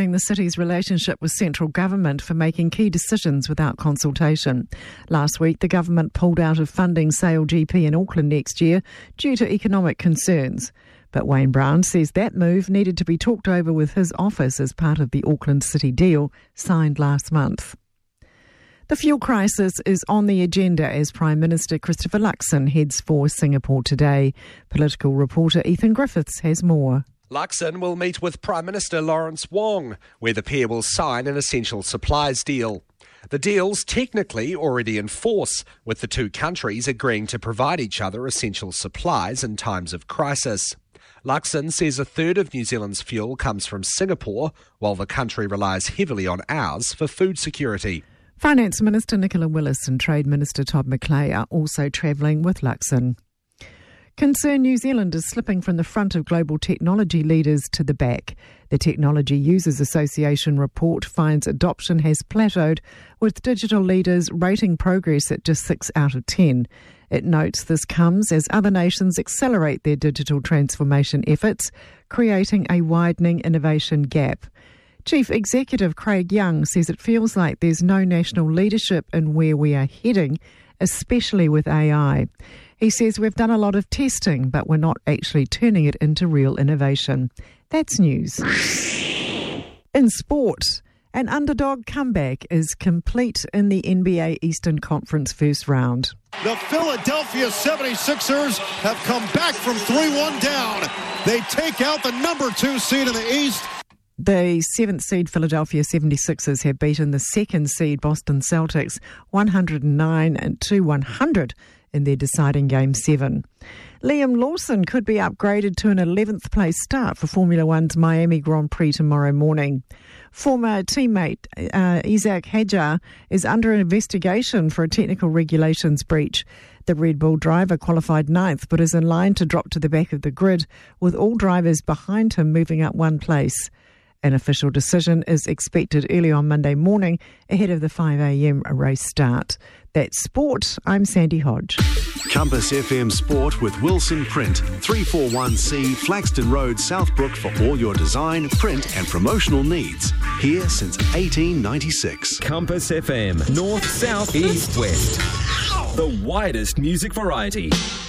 questioning the city's relationship with central government for making key decisions without consultation. Last week, the government pulled out of funding Sale GP in Auckland next year due to economic concerns. But Wayne Brown says that move needed to be talked over with his office as part of the Auckland City deal signed last month. The fuel crisis is on the agenda as Prime Minister Christopher Luxon heads for Singapore today. Political reporter Ethan Griffiths has more. Luxon will meet with Prime Minister Lawrence Wong, where the pair will sign an essential supplies deal. The deal's technically already in force, with the two countries agreeing to provide each other essential supplies in times of crisis. Luxon says a third of New Zealand's fuel comes from Singapore, while the country relies heavily on ours for food security. Finance Minister Nicola Willis and Trade Minister Todd McClay are also travelling with Luxon. Concerned New Zealand is slipping from the front of global technology leaders to the back. The Technology Users Association report finds adoption has plateaued, with digital leaders rating progress at just 6 out of 10. It notes this comes as other nations accelerate their digital transformation efforts, creating a widening innovation gap. Chief Executive Craig Young says it feels like there's no national leadership in where we are heading, especially with AI. He says we've done a lot of testing, but we're not actually turning it into real innovation. That's news. In sport, an underdog comeback is complete in the NBA Eastern Conference first round. The Philadelphia 76ers have come back from 3-1 down. They take out the number 2 seed in the East. The 7th seed Philadelphia 76ers have beaten the 2nd seed Boston Celtics 109-100 in their deciding Game 7. Liam Lawson could be upgraded to an 11th place start for Formula One's Miami Grand Prix tomorrow morning. Former teammate Isaac Hadjar is under an investigation for a technical regulations breach. The Red Bull driver qualified 9th but is in line to drop to the back of the grid, with all drivers behind him moving up one place. An official decision is expected early on Monday morning ahead of the 5 a.m. race start. That's sport. I'm Sandy Hodge. Compass FM Sport with Wilson Print, 341C Flaxton Road, Southbrook for all your design, print and promotional needs. Here since 1896. Compass FM, north, south, east, west. The widest music variety.